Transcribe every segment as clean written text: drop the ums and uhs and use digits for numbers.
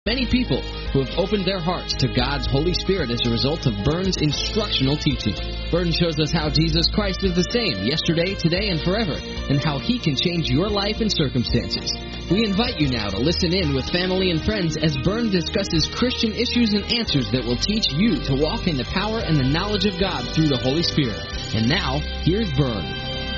Many people who have opened their hearts to God's Holy Spirit as a result of Burns' instructional teaching. Burns shows us how Jesus Christ is the same yesterday, today, and forever, and how He can change your life and circumstances. We invite you now to listen in with family and friends as Burns discusses Christian issues and answers that will teach you to walk in the power and the knowledge of God through the Holy Spirit. And now, here's Burns.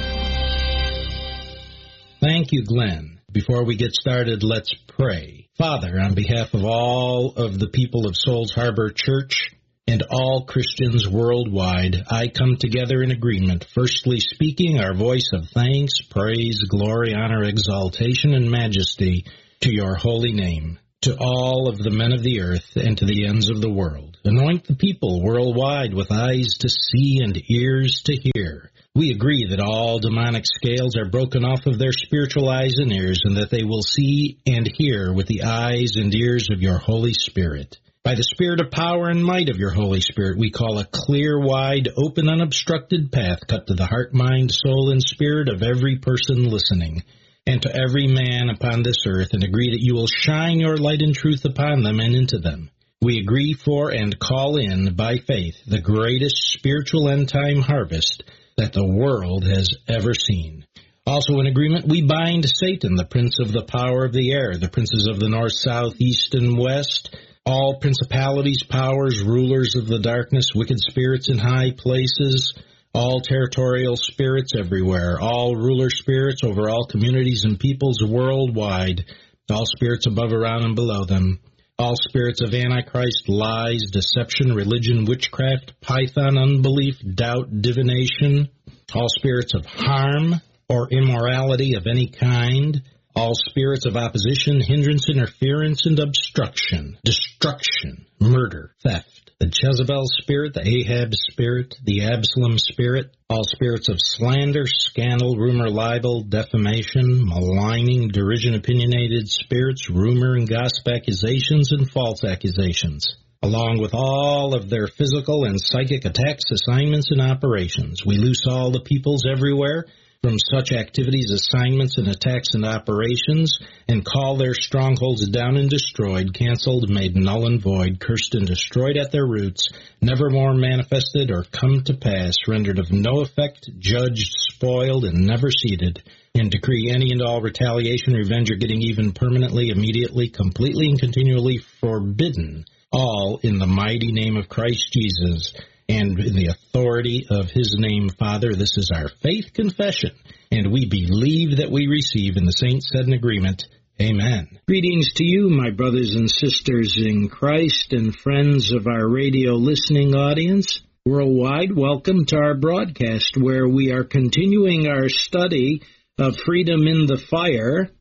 Thank you, Glenn. Before we get started, let's pray. Father, on behalf of all of the people of Souls Harbor Church and all Christians worldwide, I come together in agreement, firstly speaking our voice of thanks, praise, glory, honor, exaltation, and majesty to your holy name, to all of the men of the earth and to the ends of the world. Anoint the people worldwide with eyes to see and ears to hear. We agree that all demonic scales are broken off of their spiritual eyes and ears, and that they will see and hear with the eyes and ears of your Holy Spirit. By the spirit of power and might of your Holy Spirit, we call a clear, wide, open, unobstructed path cut to the heart, mind, soul, and spirit of every person listening, and to every man upon this earth, and agree that you will shine your light and truth upon them and into them. We agree for and call in, by faith, the greatest spiritual end-time harvest that the world has ever seen. Also in agreement, we bind Satan, the prince of the power of the air, the princes of the north, south, east, and west, all principalities, powers, rulers of the darkness, wicked spirits in high places, all territorial spirits everywhere, all ruler spirits over all communities and peoples worldwide, all spirits above, around, and below them, all spirits of Antichrist, lies, deception, religion, witchcraft, python, unbelief, doubt, divination, all spirits of harm or immorality of any kind, all spirits of opposition, hindrance, interference, and obstruction, destruction, murder, theft, the Jezebel spirit, the Ahab spirit, the Absalom spirit, all spirits of slander, scandal, rumor, libel, defamation, maligning, derision, opinionated spirits, rumor and gossip accusations, and false accusations, along with all of their physical and psychic attacks, assignments, and operations. We loose all the peoples everywhere from such activities, assignments, and attacks and operations, and call their strongholds down and destroyed, canceled, made null and void, cursed and destroyed at their roots, never more manifested or come to pass, rendered of no effect, judged, spoiled, and never seated, and decree any and all retaliation, revenge, or getting even permanently, immediately, completely, and continually forbidden, all in the mighty name of Christ Jesus, and in the authority of His name, Father. This is our faith confession, and we believe that we receive, and the saints said in agreement, Amen. Greetings to you, my brothers and sisters in Christ and friends of our radio listening audience worldwide. Welcome to our broadcast, where we are continuing our study of freedom in the fire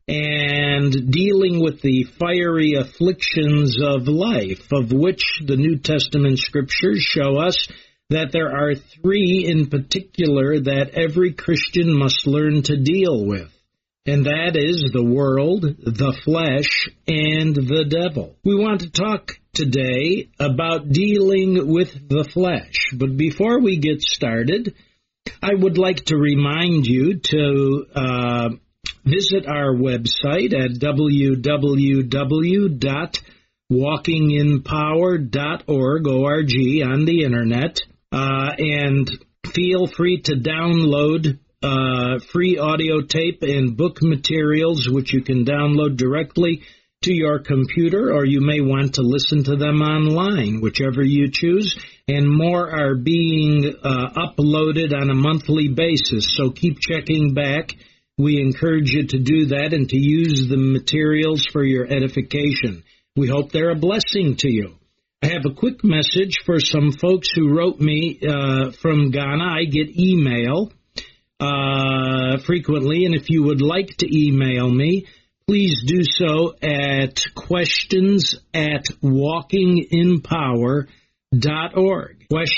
and dealing with the fiery afflictions of life, of which the New Testament scriptures show us that there are three in particular that every Christian must learn to deal with, and that is the world, the flesh, and the devil. We want to talk today about dealing with the flesh, but before we get started, I would like to remind you to visit our website at www.walkinginpower.org, O-R-G, on the Internet, and feel free to download free audio tape and book materials, which you can download directly to your computer, or you may want to listen to them online, whichever you choose, and more are being uploaded on a monthly basis, so keep checking back. We encourage you to do that and to use the materials for your edification. We hope they're a blessing to you. I have a quick message for some folks who wrote me from Ghana. I get email frequently, and if you would like to email me, please do so at questions@walkinginpower.org.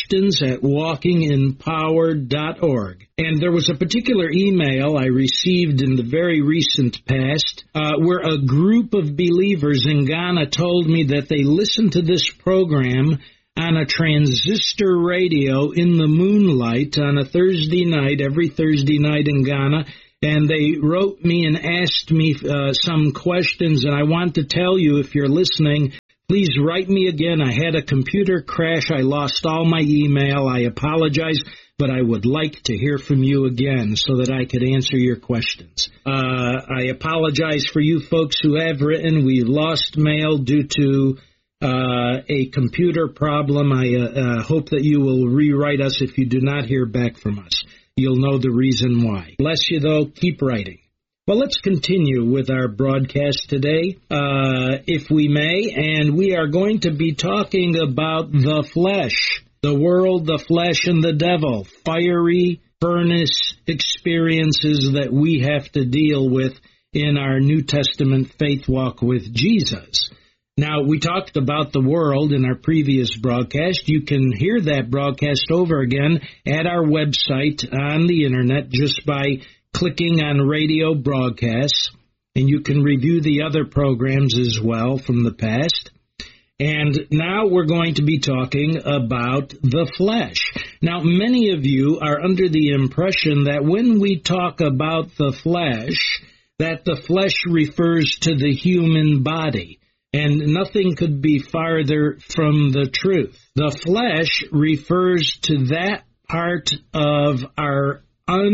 Questions@walkinginpower.org. And there was a particular email I received in the very recent past where a group of believers in Ghana told me that they listened to this program on a transistor radio in the moonlight on a Thursday night, every Thursday night in Ghana, and they wrote me and asked me some questions, and I want to tell you, if you're listening, Please write me again. I had a computer crash. I lost all my email. I apologize, but I would like to hear from you again so that I could answer your questions. I apologize for you folks who have written. We lost mail due to a computer problem. I hope that you will rewrite us if you do not hear back from us. You'll know the reason why. Bless you, though. Keep writing. Well, let's continue with our broadcast today, if we may, and we are going to be talking about the flesh, the world, the flesh, and the devil, fiery furnace experiences that we have to deal with in our New Testament faith walk with Jesus. Now, we talked about the world in our previous broadcast. You can hear that broadcast over again at our website on the Internet just by clicking on radio broadcasts, and you can review the other programs as well from the past. And now we're going to be talking about the flesh. Now, many of you are under the impression that when we talk about the flesh, that the flesh refers to the human body, and nothing could be farther from the truth. The flesh refers to that part of our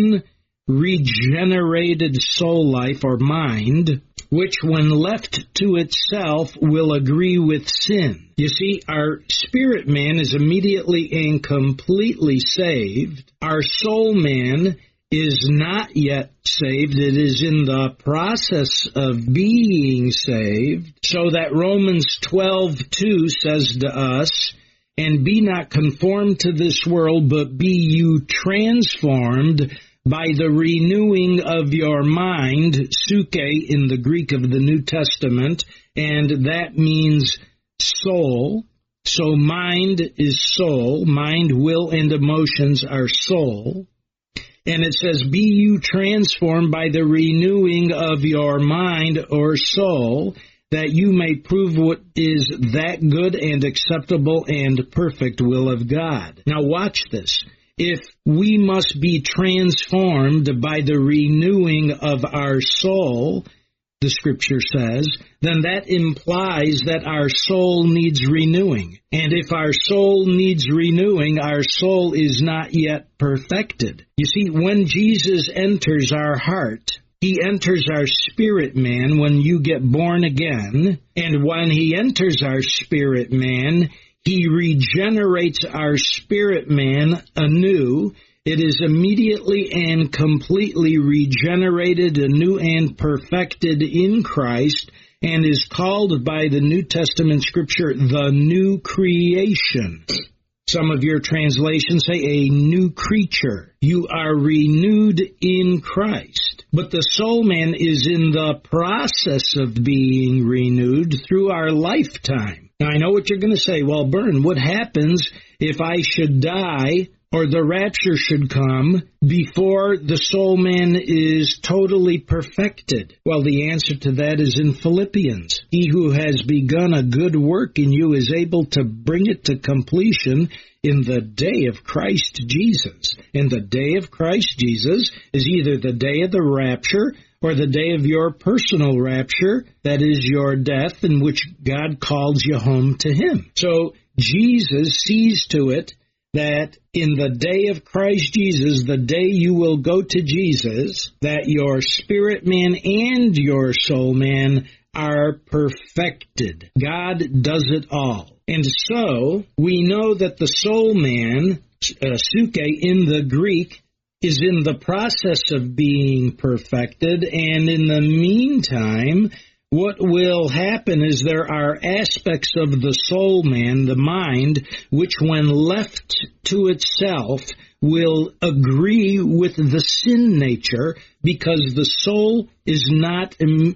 unregenerated soul life or mind, which when left to itself will agree with sin. You see, our spirit man is immediately and completely saved. Our soul man is not yet saved. It is in the process of being saved, so that Romans 12:2 says to us, "And be not conformed to this world, but be you transformed by the renewing of your mind," suke in the Greek of the New Testament, and that means soul. So mind is soul. Mind, will, and emotions are soul. And it says, "Be you transformed by the renewing of your mind," or soul, "that you may prove what is that good and acceptable and perfect will of God." Now watch this. If we must be transformed by the renewing of our soul, the Scripture says, then that implies that our soul needs renewing. And if our soul needs renewing, our soul is not yet perfected. You see, when Jesus enters our heart, He enters our spirit man when you get born again, and when He enters our spirit man, He regenerates our spirit man anew. It is immediately and completely regenerated, anew and perfected in Christ, and is called by the New Testament Scripture the new creation. Some of your translations say a new creature. You are renewed in Christ. But the soul man is in the process of being renewed through our lifetime. Now, I know what you're going to say. Well, Bern, what happens if I should die or the rapture should come before the soul man is totally perfected? Well, the answer to that is in Philippians. He who has begun a good work in you is able to bring it to completion in the day of Christ Jesus. And the day of Christ Jesus is either the day of the rapture or the day of your personal rapture, that is your death, in which God calls you home to Him. So Jesus sees to it that in the day of Christ Jesus, the day you will go to Jesus, that your spirit man and your soul man are perfected. God does it all. And so we know that the soul man, suke in the Greek, is in the process of being perfected, and in the meantime, what will happen is there are aspects of the soul man, the mind, which when left to itself will agree with the sin nature, because the soul is not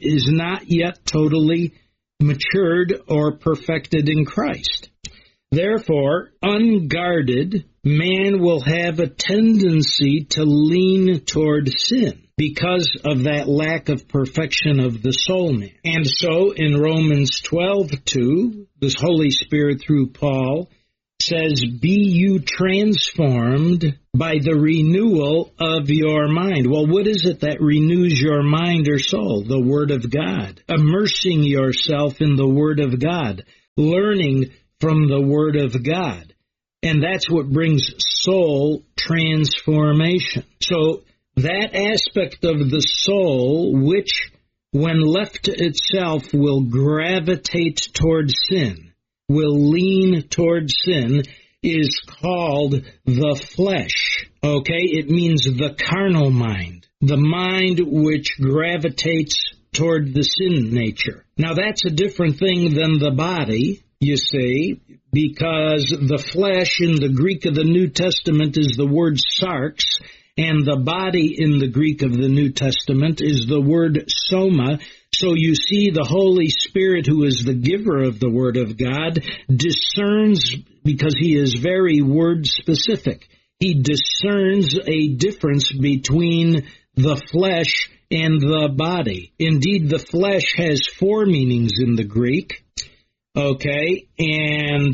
yet totally matured or perfected in Christ. Therefore, unguarded, man will have a tendency to lean toward sin because of that lack of perfection of the soul man. And so in Romans 12:2, the Holy Spirit through Paul says, "Be you transformed by the renewal of your mind." Well, what is it that renews your mind or soul? The Word of God. Immersing yourself in the Word of God. learning from the Word of God. And that's what brings soul transformation. So that aspect of the soul, which when left to itself will gravitate toward sin, will lean toward sin, is called the flesh. Okay? It means the carnal mind, the mind which gravitates toward the sin nature. Now that's a different thing than the body, you see, because the flesh in the Greek of the New Testament is the word sarx, and the body in the Greek of the New Testament is the word soma. So you see the Holy Spirit, who is the giver of the Word of God, discerns, because he is very word specific, he discerns a difference between the flesh and the body. Indeed, the flesh has 4 meanings in the Greek, okay, and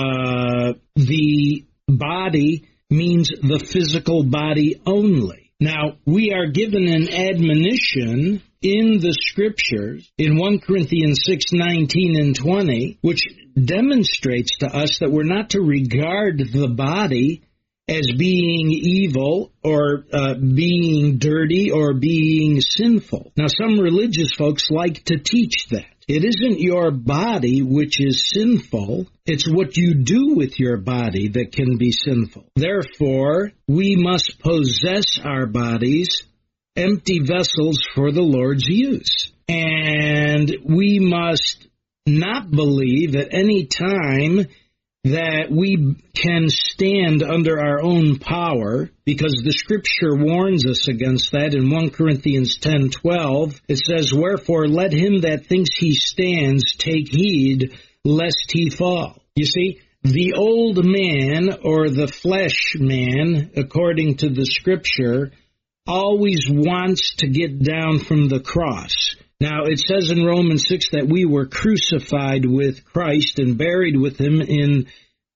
the body means the physical body only. Now, we are given an admonition in the Scriptures, in 1 Corinthians 6:19 and 20, which demonstrates to us that we're not to regard the body as being evil or being dirty or being sinful. Now, some religious folks like to teach that. It isn't your body which is sinful. It's what you do with your body that can be sinful. Therefore, we must possess our bodies, empty vessels for the Lord's use. And we must not believe at any time that we can stand under our own power, because the Scripture warns us against that. In 1 Corinthians 10:12, it says, "Wherefore let him that thinks he stands take heed, lest he fall." You see, the old man, or the flesh man, according to the Scripture, always wants to get down from the cross. Now, it says in Romans 6 that we were crucified with Christ and buried with him in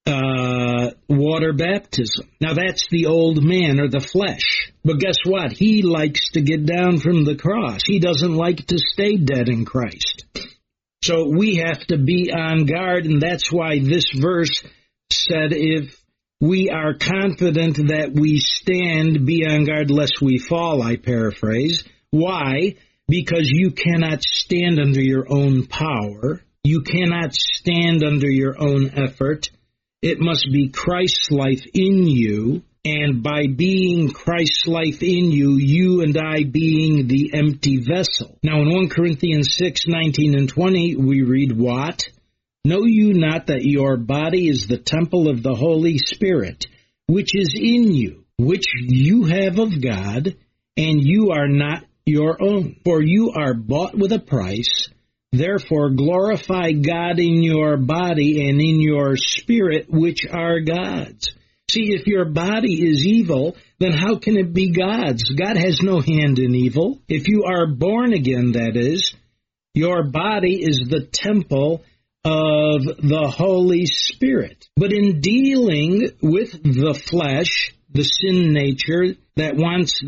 water baptism. Now, that's the old man, or the flesh. But guess what? He likes to get down from the cross. He doesn't like to stay dead in Christ. So we have to be on guard, and that's why this verse said, if we are confident that we stand, be on guard lest we fall, I paraphrase. Why? Because you cannot stand under your own power. You cannot stand under your own effort. It must be Christ's life in you, and by being Christ's life in you, you and I being the empty vessel. Now in 1 Corinthians 6:19 and 20, we read what? "Know you not that your body is the temple of the Holy Spirit, which is in you, which you have of God, and you are not your own? For you are bought with a price. Therefore glorify God in your body and in your spirit, which are God's." See, if your body is evil, then how can it be God's? God has no hand in evil. If you are born again, that is, your body is the temple of the Holy Spirit. But in dealing with the flesh, the sin nature that wants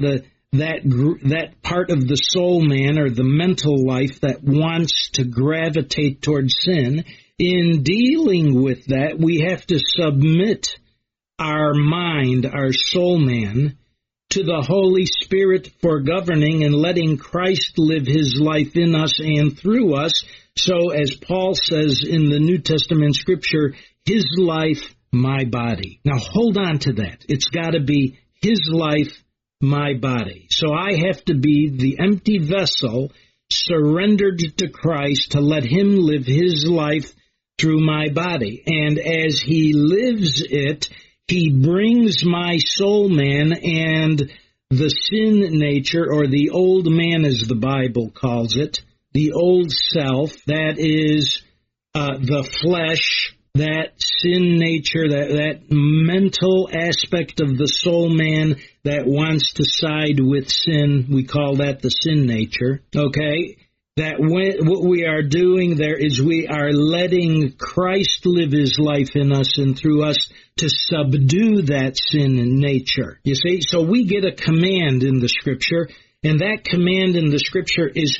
that part of the soul man, or the mental life that wants to gravitate towards sin, in dealing with that, we have to submit our mind, our soul man, to the Holy Spirit for governing and letting Christ live his life in us and through us. So as Paul says in the New Testament Scripture, his life, my body. Now hold on to that. It's got to be his life, my body. So I have to be the empty vessel surrendered to Christ to let him live his life through my body. And as he lives it, he brings my soul man and the sin nature, or the old man as the Bible calls it, the old self, that is the flesh, that sin nature, that mental aspect of the soul man that wants to side with sin, we call that the sin nature, okay? That what we are doing there is we are letting Christ live his life in us and through us to subdue that sin nature. You see, so we get a command in the Scripture, And that command in the Scripture is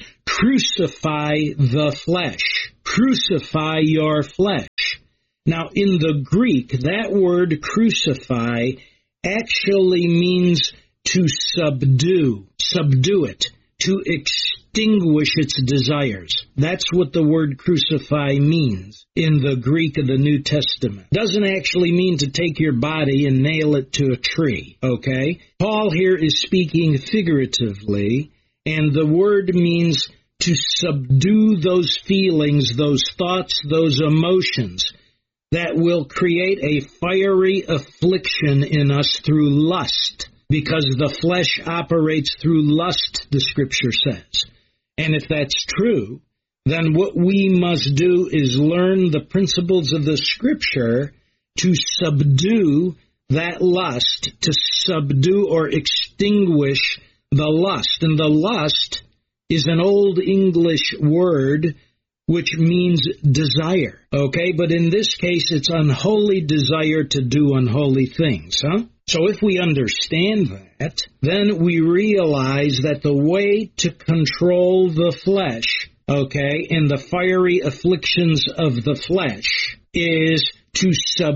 crucify the flesh. Crucify your flesh. Now, in the Greek, that word crucify actually means to subdue it, to extinguish its desires. That's what the word crucify means in the Greek of the New Testament. It doesn't actually mean to take your body and nail it to a tree, okay? Paul here is speaking figuratively, and the word means to subdue those feelings, those thoughts, those emotions that will create a fiery affliction in us through lust, because the flesh operates through lust, the Scripture says. And if that's true, then what we must do is learn the principles of the Scripture to subdue that lust, to subdue or extinguish the lust. And the lust is an Old English word which means desire, okay? But in this case, it's unholy desire to do unholy things, huh? So if we understand that, then we realize that the way to control the flesh, okay, and the fiery afflictions of the flesh is to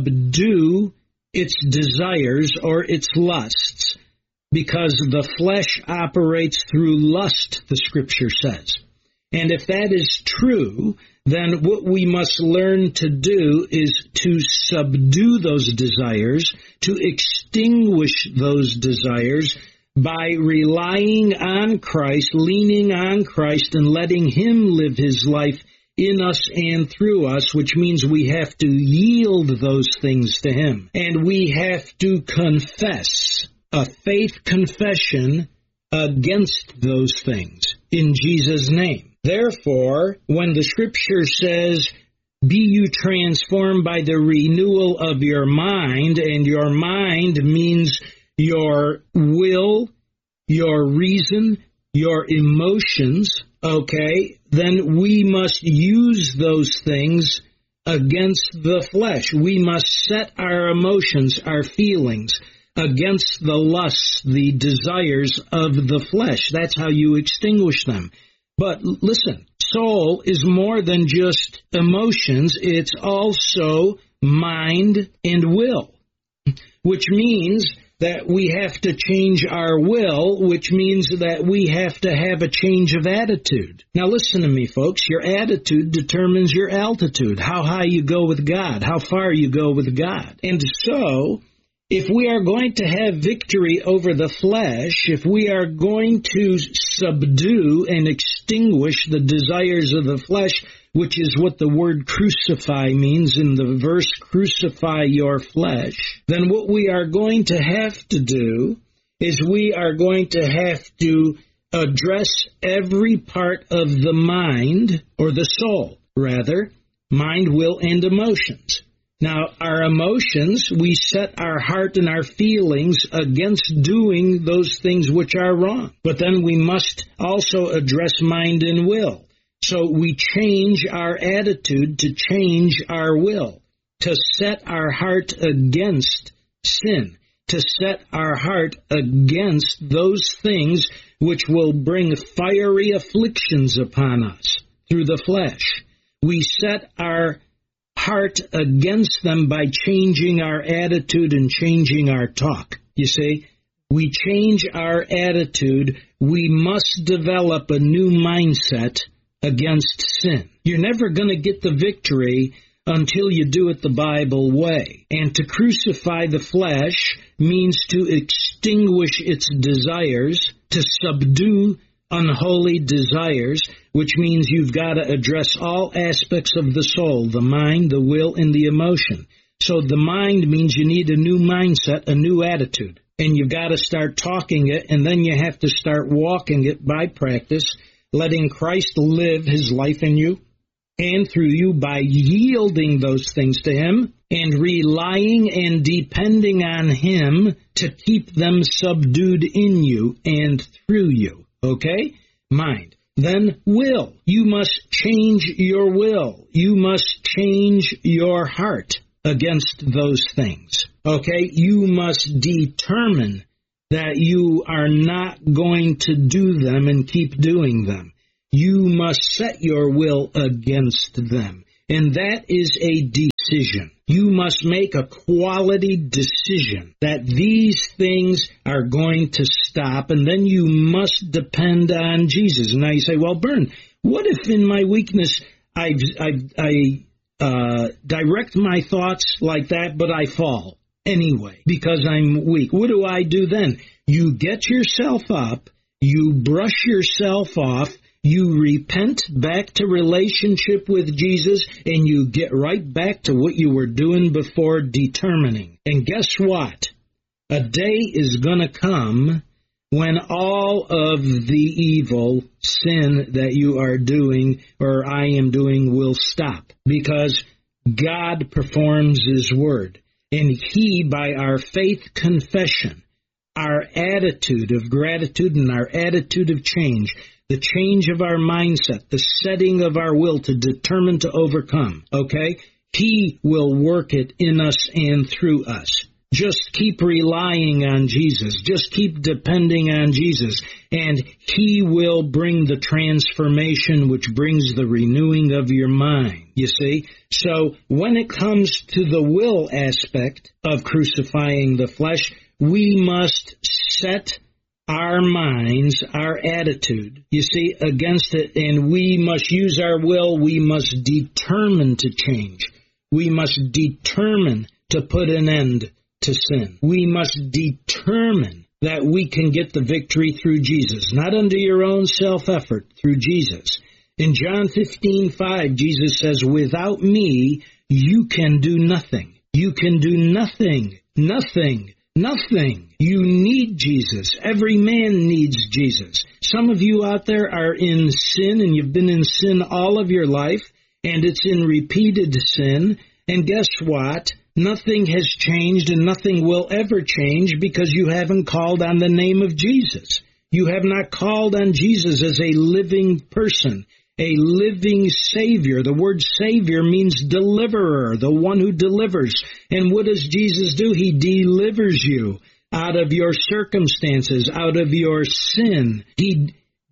subdue its desires or its lusts, because the flesh operates through lust, the Scripture says. And if that is true, then what we must learn to do is to subdue those desires, to extinguish those desires by relying on Christ, leaning on Christ, and letting Him live His life in us and through us, which means we have to yield those things to Him. And we have to confess a faith confession against those things in Jesus' name. Therefore, when the Scripture says, be you transformed by the renewal of your mind, and your mind means your will, your reason, your emotions, okay, then we must use those things against the flesh. We must set our emotions, our feelings, against the lusts, the desires of the flesh. That's how you extinguish them. But listen, soul is more than just emotions. It's also mind and will, which means that we have to change our will, which means that we have to have a change of attitude. Now listen to me, folks. Your attitude determines your altitude, how high you go with God, how far you go with God. And so, if we are going to have victory over the flesh, if we are going to subdue and extinguish the desires of the flesh, which is what the word crucify means in the verse, crucify your flesh, then what we are going to have to do is we are going to have to address every part of the mind, or the soul, rather, mind, will, and emotions. Now, our emotions, we set our heart and our feelings against doing those things which are wrong. But then we must also address mind and will. So we change our attitude to change our will, to set our heart against sin, to set our heart against those things which will bring fiery afflictions upon us through the flesh. We set our heart against them by changing our attitude and changing our talk. You see, we change our attitude. We must develop a new mindset against sin. You're never going to get the victory until you do it the Bible way. And to crucify the flesh means to extinguish its desires, to subdue unholy desires, which means you've got to address all aspects of the soul, the mind, the will, and the emotion. So the mind means you need a new mindset, a new attitude. And you've got to start talking it, and then you have to start walking it by practice, letting Christ live His life in you and through you by yielding those things to Him and relying and depending on Him to keep them subdued in you and through you. Okay? Mind. Then will. You must change your will. You must change your heart against those things. Okay? You must determine that you are not going to do them and keep doing them. You must set your will against them. And that is a decision. You must make a quality decision that these things are going to stop, and then you must depend on Jesus. Now you say, well, Bern, what if in my weakness I direct my thoughts like that, but I fall anyway because I'm weak? What do I do then? You get yourself up, you brush yourself off, you repent back to relationship with Jesus, and you get right back to what you were doing before, determining. And guess what? A day is going to come when all of the evil sin that you are doing or I am doing will stop, because God performs His word. And He, by our faith confession, our attitude of gratitude and our attitude of change, the change of our mindset, the setting of our will to determine to overcome, okay? He will work it in us and through us. Just keep relying on Jesus. Just keep depending on Jesus. And He will bring the transformation which brings the renewing of your mind, you see? So when it comes to the will aspect of crucifying the flesh, we must set our minds, our attitude, you see, against it, and we must use our will. We must determine to change. We must determine to put an end to sin. We must determine that we can get the victory through Jesus, not under your own self-effort, through Jesus. In John 15:5, Jesus says, without me, you can do nothing. You can do nothing. Nothing. Nothing. You need Jesus. Every man needs Jesus. Some of you out there are in sin, and you've been in sin all of your life, and it's in repeated sin. And guess what? Nothing has changed, and nothing will ever change, because you haven't called on the name of Jesus. You have not called on Jesus as a living person, a living Savior. The word Savior means deliverer, the one who delivers. And what does Jesus do? He delivers you out of your circumstances, out of your sin. He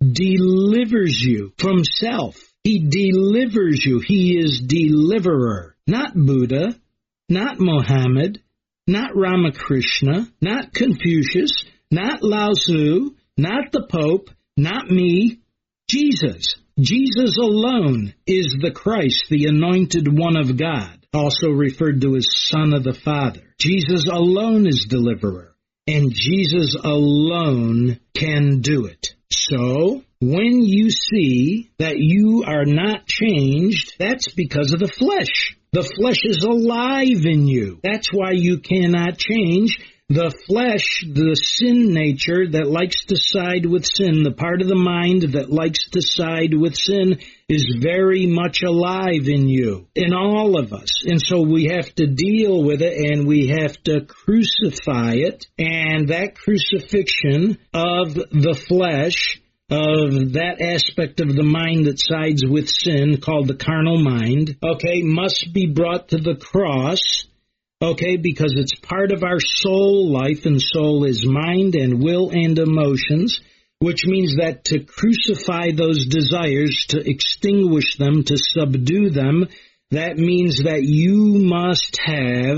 delivers you from self. He delivers you. He is deliverer. Not Buddha, not Mohammed, not Ramakrishna, not Confucius, not Lao Tzu, not the Pope, not me, Jesus. Jesus alone is the Christ, the anointed one of God, also referred to as Son of the Father. Jesus alone is deliverer, and Jesus alone can do it. So, when you see that you are not changed, that's because of the flesh. The flesh is alive in you. That's why you cannot change. The flesh, the sin nature that likes to side with sin, the part of the mind that likes to side with sin, is very much alive in you, in all of us. And so we have to deal with it, and we have to crucify it. And that crucifixion of the flesh, of that aspect of the mind that sides with sin, called the carnal mind, okay, must be brought to the cross. Okay, because it's part of our soul life, and soul is mind and will and emotions, which means that to crucify those desires, to extinguish them, to subdue them, that means that you must have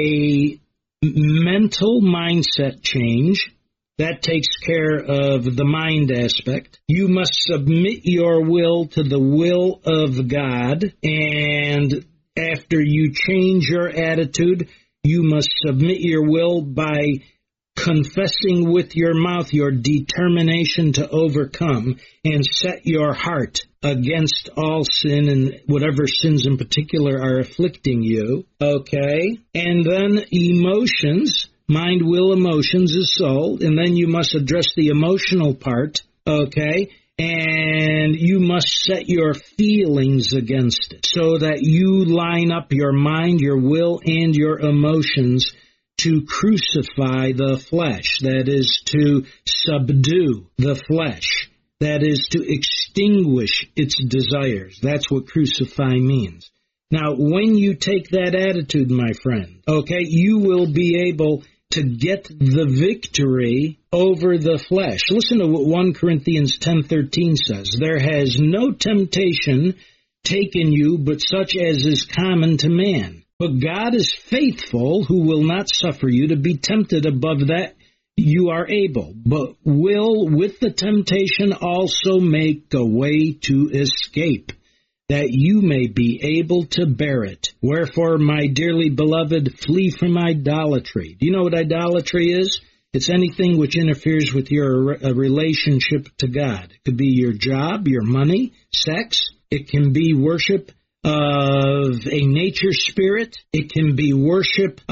a mental mindset change. That takes care of the mind aspect. You must submit your will to the will of God, and after you change your attitude, you must submit your will by confessing with your mouth your determination to overcome, and set your heart against all sin and whatever sins in particular are afflicting you. Okay? And then emotions, mind, will, emotions is soul, and then you must address the emotional part. Okay? And you must set your feelings against it so that you line up your mind, your will, and your emotions to crucify the flesh. That is to subdue the flesh. That is to extinguish its desires. That's what crucify means. Now, when you take that attitude, my friend, okay, you will be able to get the victory over the flesh. Listen to what 1 Corinthians 10:13 says. There has no temptation taken you but such as is common to man. But God is faithful, who will not suffer you to be tempted above that you are able, but will with the temptation also make a way to escape, that you may be able to bear it. Wherefore, my dearly beloved, flee from idolatry. Do you know what idolatry is? It's anything which interferes with your relationship to God. It could be your job, your money, sex. It can be worship of a nature spirit. It can be worship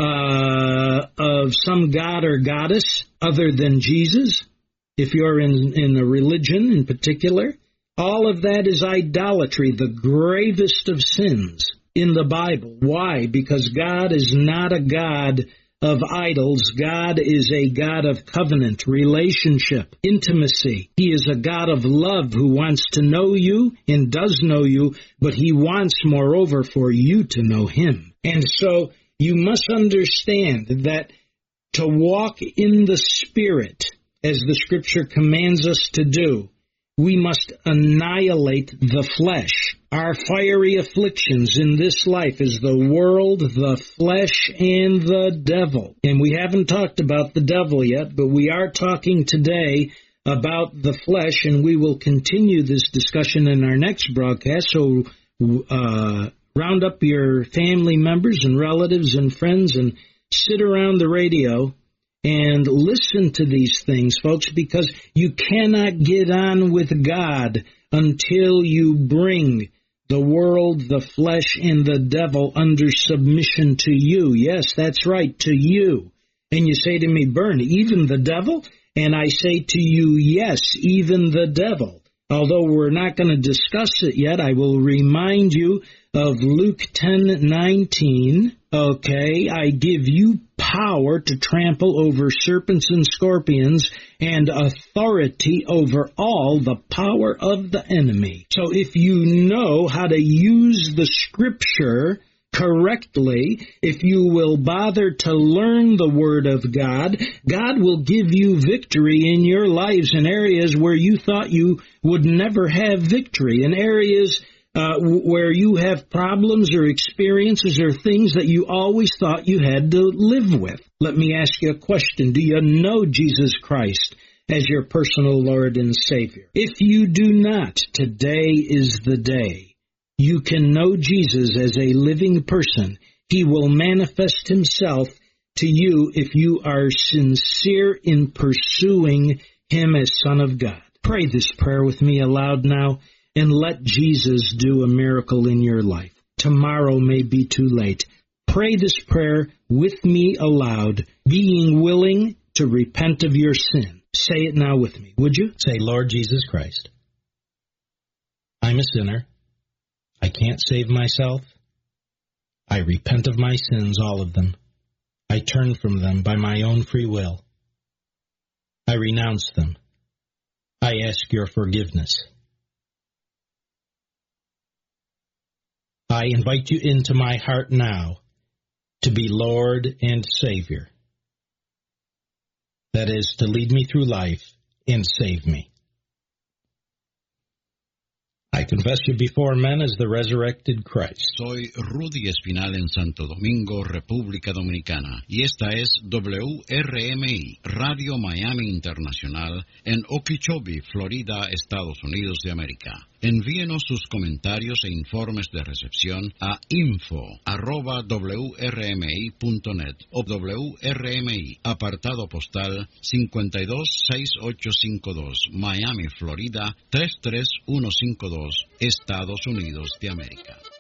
of some god or goddess other than Jesus, if you're in a religion in particular. All of that is idolatry, the gravest of sins in the Bible. Why? Because God is not a God of idols. God is a God of covenant, relationship, intimacy. He is a God of love who wants to know you and does know you, but he wants, moreover, for you to know him. And so you must understand that to walk in the Spirit, as the Scripture commands us to do, we must annihilate the flesh. Our fiery afflictions in this life is the world, the flesh, and the devil. And we haven't talked about the devil yet, but we are talking today about the flesh, and we will continue this discussion in our next broadcast. So round up your family members and relatives and friends and sit around the radio and listen to these things, folks, because you cannot get on with God until you bring the world, the flesh, and the devil under submission to you. Yes, that's right, to you. And you say to me, Bern, even the devil? And I say to you, yes, even the devil. Although we're not going to discuss it yet, I will remind you of Luke 10:19. Okay, I give you power to trample over serpents and scorpions and authority over all the power of the enemy. So if you know how to use the Scripture correctly, if you will bother to learn the Word of God, God will give you victory in your lives in areas where you thought you would never have victory, in areas where you have problems or experiences or things that you always thought you had to live with. Let me ask you a question. Do you know Jesus Christ as your personal Lord and Savior? If you do not, today is the day. You can know Jesus as a living person. He will manifest himself to you if you are sincere in pursuing him as Son of God. Pray this prayer with me aloud now, and let Jesus do a miracle in your life. Tomorrow may be too late. Pray this prayer with me aloud, being willing to repent of your sin. Say it now with me, would you? Say, Lord Jesus Christ, I'm a sinner. I can't save myself. I repent of my sins, all of them. I turn from them by my own free will. I renounce them. I ask your forgiveness. I invite you into my heart now to be Lord and Savior. That is, to lead me through life and save me. I confess you before men as the resurrected Christ. Soy Rudy Espinal en Santo Domingo, República Dominicana, y esta es WRMI, Radio Miami Internacional, en Okeechobee, Florida, Estados Unidos de América. Envíenos sus comentarios e informes de recepción a info@wrmi.net o WRMI, apartado postal 526852, Miami, Florida 33152, Estados Unidos de América.